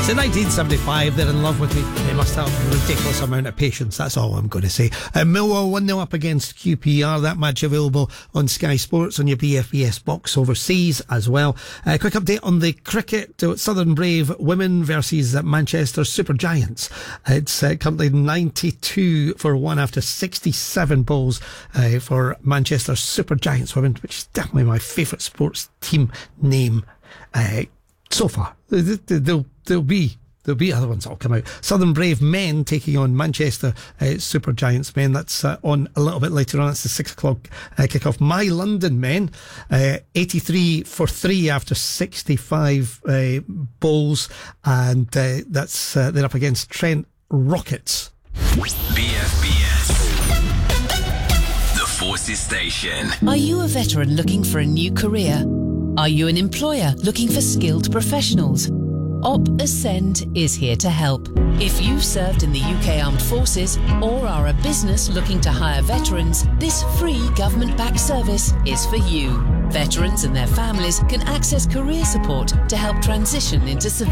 So 1975, they're in love with me. They must have a ridiculous amount of patience. That's all I'm going to say. Millwall 1-0 up against QPR. That match available on Sky Sports on your BFBS box overseas as well. Quick update on the cricket. Southern Brave women versus Manchester Super Giants. It's currently 92-1 after 67 balls for Manchester Super Giants women, which is definitely my favourite sports team name so far. There'll be other ones that'll come out. Southern Brave men taking on Manchester Super Giants men. That's on a little bit later on. It's the 6 o'clock kickoff. My London men, 83-3 after 65 bowls, and that's they're up against Trent Rockets. BFBS, the Forces Station. Are you a veteran looking for a new career? Are you an employer looking for skilled professionals? Op Ascend is here to help. If you've served in the UK Armed Forces or are a business looking to hire veterans, this free government-backed service is for you. Veterans and their families can access career support to help transition into civilian